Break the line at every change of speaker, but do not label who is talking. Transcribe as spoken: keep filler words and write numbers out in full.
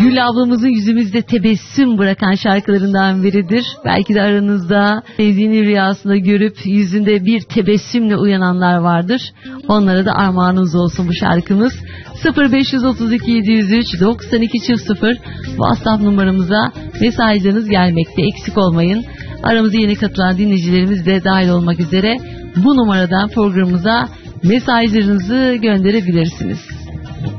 Gül ablamızın yüzümüzde tebessüm bırakan şarkılarından biridir. Belki de aranızda sevdiğini rüyasında görüp yüzünde bir tebessümle uyananlar vardır. Onlara da armağanımız olsun bu şarkımız. sıfır beş otuz iki yedi yüz üç doksan iki sıfır WhatsApp numaramıza mesajlarınız gelmekte, eksik olmayın. Aramıza yeni katılan dinleyicilerimiz de dahil olmak üzere bu numaradan programımıza mesajlarınızı gönderebilirsiniz.